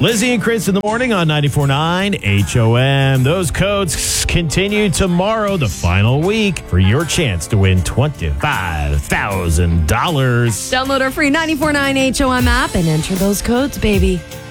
Lizzie and Chris in the morning on 94.9 HOM. Those codes continue tomorrow, the final week, for your chance to win $25,000. Download our free 94.9 HOM app and enter those codes, baby.